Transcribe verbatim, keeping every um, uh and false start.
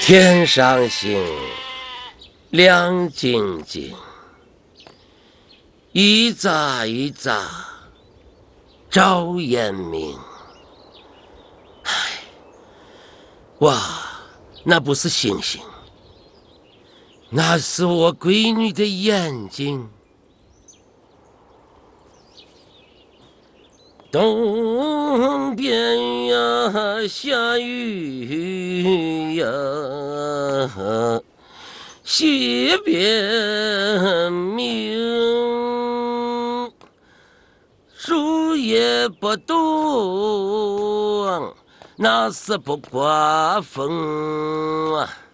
天上星，亮晶晶，一眨一眨照眼明。唉，哇，那不是星星，那是我闺女的眼睛。东边呀下雨呀，西边明，树叶不动，那是不刮风啊。